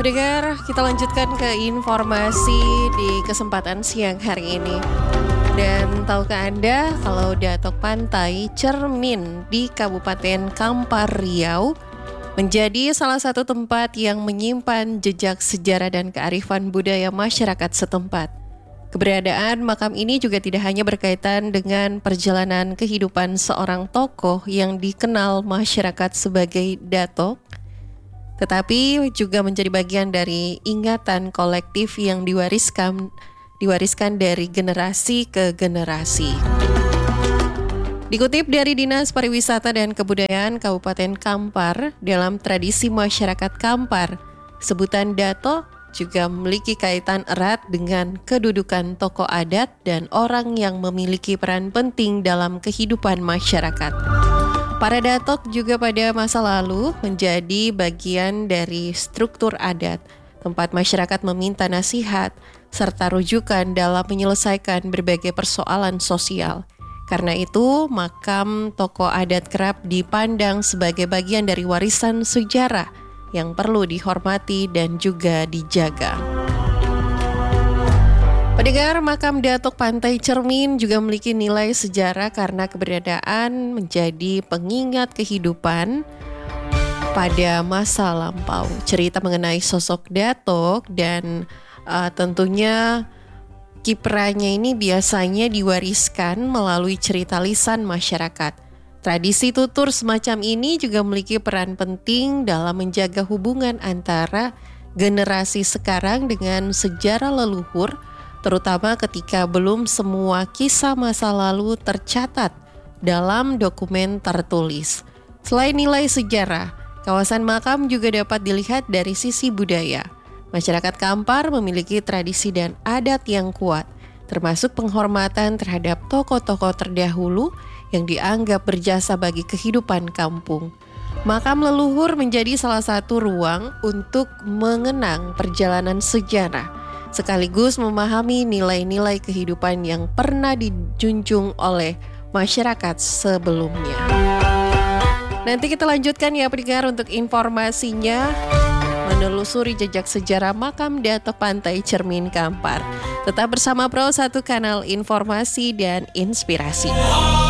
Pendengar, kita lanjutkan ke informasi di kesempatan siang hari ini. Dan tahukah Anda kalau Datok Pantai Cermin di Kabupaten Kampar Riau menjadi salah satu tempat yang menyimpan jejak sejarah dan kearifan budaya masyarakat setempat. Keberadaan makam ini juga tidak hanya berkaitan dengan perjalanan kehidupan seorang tokoh yang dikenal masyarakat sebagai Datok, tetapi juga menjadi bagian dari ingatan kolektif yang diwariskan dari generasi ke generasi. Dikutip dari Dinas Pariwisata dan Kebudayaan Kabupaten Kampar, dalam tradisi masyarakat Kampar, sebutan Dato juga memiliki kaitan erat dengan kedudukan tokoh adat dan orang yang memiliki peran penting dalam kehidupan masyarakat. Para datok juga pada masa lalu menjadi bagian dari struktur adat, tempat masyarakat meminta nasihat, serta rujukan dalam menyelesaikan berbagai persoalan sosial. Karena itu, makam tokoh adat kerap dipandang sebagai bagian dari warisan sejarah yang perlu dihormati dan juga dijaga. Pendengar, makam Datok Pantai Cermin juga memiliki nilai sejarah karena keberadaan menjadi pengingat kehidupan pada masa lampau. Cerita mengenai sosok Datok dan tentunya kiprahnya ini biasanya diwariskan melalui cerita lisan masyarakat. Tradisi tutur semacam ini juga memiliki peran penting dalam menjaga hubungan antara generasi sekarang dengan sejarah leluhur, terutama ketika belum semua kisah masa lalu tercatat dalam dokumen tertulis. Selain nilai sejarah, kawasan makam juga dapat dilihat dari sisi budaya. Masyarakat Kampar memiliki tradisi dan adat yang kuat, termasuk penghormatan terhadap tokoh-tokoh terdahulu yang dianggap berjasa bagi kehidupan kampung. Makam leluhur menjadi salah satu ruang untuk mengenang perjalanan sejarah, sekaligus memahami nilai-nilai kehidupan yang pernah dijunjung oleh masyarakat sebelumnya. Nanti kita lanjutkan ya pendengar untuk informasinya, menelusuri jejak sejarah makam Datok Pantai Cermin Kampar. Tetap bersama Pro 1 Kanal Informasi dan Inspirasi.